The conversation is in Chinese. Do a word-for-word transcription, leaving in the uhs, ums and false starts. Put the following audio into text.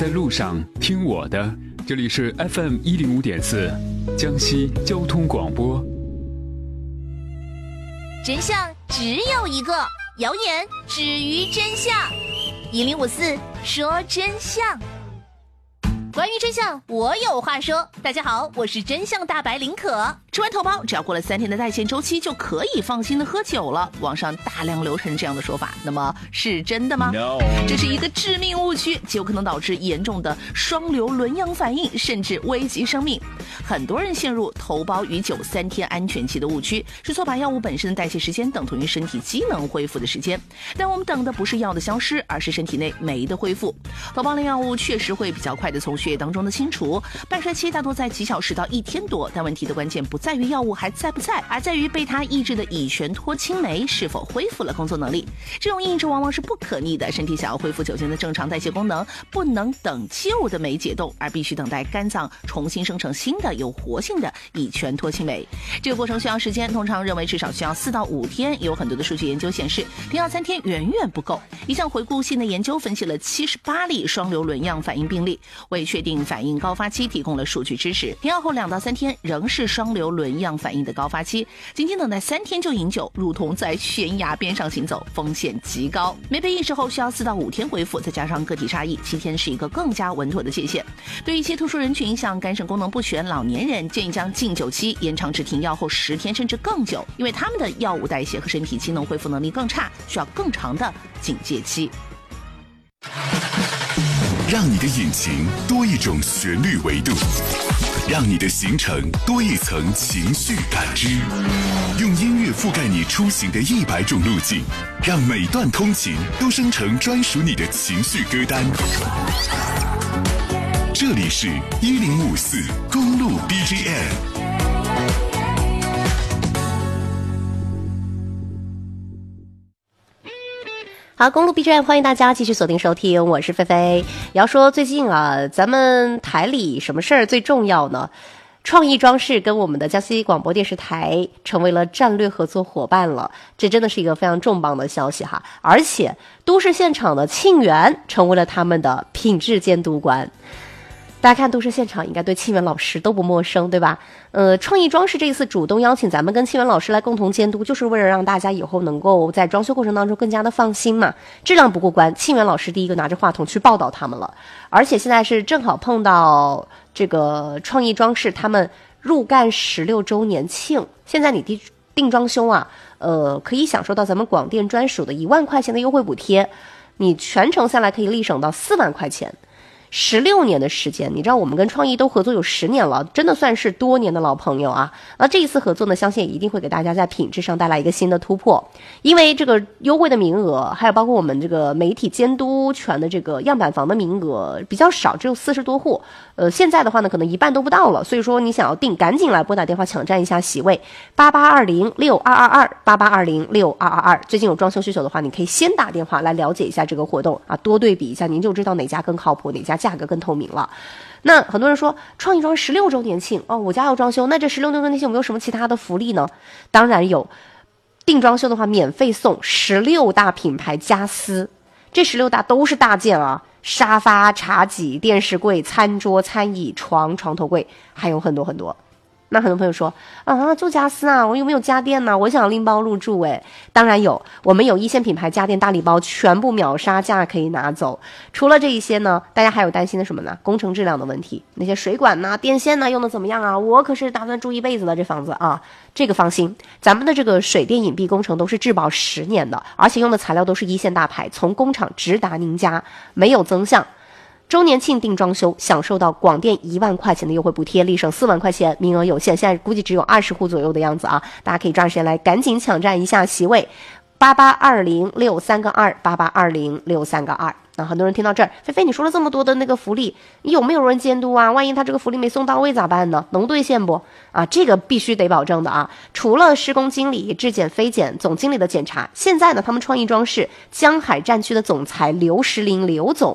在路上听我的，这里是 F M 一零五点四江西交通广播。 真相只有一个，谣言止于真相。一零五四说真相。关于真相，我有话说。大家好，我是真相大白林可。吃完头孢，只要过了三天的代谢周期，就可以放心的喝酒了。网上大量流传这样的说法，那么是真的吗？ No. 这是一个致命误区，极有可能导致严重的双硫仑样反应，甚至危及生命。很多人陷入头孢与酒三天安全期的误区，是错把药物本身的代谢时间等同于身体机能恢复的时间。但我们等的不是药的消失，而是身体内酶的恢复。头孢类药物确实会比较快的从血液当中的清除，半衰期大多在几小时到一天多。但问题的关键不在于药物还在不在，而在于被它抑制的乙醛脱氢酶是否恢复了工作能力。这种抑制往往是不可逆的，身体想要恢复酒精的正常代谢功能，不能等旧的酶解冻，而必须等待肝脏重新生成新的有活性的乙醛脱氢酶。这个过程需要时间，通常认为至少需要四到五天。有很多的数据研究显示，停药三天远远不够。一项回顾性的研究分析了七十八例双硫仑样反应病例，为确定反应高发期提供了数据支持。停药后两到三天仍是双硫仑样反应的高发期，仅仅等待三天就饮酒，如同在悬崖边上行走，风险极高。没被意识后需要四到五天恢复，再加上个体差异，七天是一个更加稳妥的界限。对于一些特殊人群，像肝肾功能不全、老年人，建议将禁酒期延长至停药后十天甚至更久，因为他们的药物代谢和身体机能恢复能力更差，需要更长的警戒期。 让你的引擎多一种旋律维度，让你的行程多一层情绪感知，用音乐覆盖你出行的一百种路径，让每段通勤都生成专属你的情绪歌单。这里是一零五四公路 B G M。 好，公路 B G M， 欢迎大家继续锁定收听，我是菲菲。要说最近啊，咱们台里什么事儿最重要呢？创意装饰跟我们的江西广播电视台成为了战略合作伙伴了，这真的是一个非常重磅的消息哈！而且都市现场的沁园成为了他们的品质监督官。大家看都市现场应该对沁园老师都不陌生，对吧？呃，创意装饰这一次主动邀请咱们跟沁园老师来共同监督，就是为了让大家以后能够在装修过程当中更加的放心嘛。质量不过关，沁园老师第一个拿着话筒去报道他们了。而且现在是正好碰到这个创意装饰他们入干十六周年庆，现在你定定装修啊，呃，可以享受到咱们广电专属的一万块钱的优惠补贴，你全程下来可以立省到四万块钱。十六年的时间，你知道我们跟创意都合作有十年了，真的算是多年的老朋友啊。那这一次合作呢，相信也一定会给大家在品质上带来一个新的突破。因为这个优惠的名额，还有包括我们这个媒体监督权的这个样板房的名额比较少，只有四十多户。呃，现在的话呢，可能一半都不到了。所以说你想要订，赶紧来拨打电话抢占一下席位，八八二零六二二二八八二零六二二二。最近有装修需求的话，你可以先打电话来了解一下这个活动啊，多对比一下，您就知道哪家更靠谱，哪家价格更透明了。那很多人说创意装十六周年庆哦，我家要装修，那这十六周年庆有没有什么其他的福利呢？当然有，订装修的话免费送十六大品牌家私，这十六大都是大件啊，沙发、茶几、电视柜、餐桌、餐椅、床、床头柜，还有很多很多。那很多朋友说啊，就家私啊，我有没有家电呢？我想拎包入住。诶，当然有，我们有一线品牌家电大礼包，全部秒杀价可以拿走。除了这一些呢，大家还有担心的什么呢？工程质量的问题，那些水管呐、电线呐用的怎么样啊？我可是打算住一辈子的这房子啊，这个放心，咱们的这个水电隐蔽工程都是质保十年的，而且用的材料都是一线大牌，从工厂直达您家，没有增项。周年庆定装修，享受到广电一万块钱的优惠补贴，立省四万块钱，名额有限，现在估计只有二十户左右的样子啊！大家可以抓紧时间来，赶紧抢占一下席位，八八二零六三个二，八八二零六三个二。那很多人听到这儿，菲菲你说了这么多的那个福利，有没有人监督啊？万一他这个福利没送到位咋办呢？能兑现不？啊，这个必须得保证的啊！除了施工经理、质检、非检、总经理的检查，现在呢，他们创意装饰江海战区的总裁刘石林刘总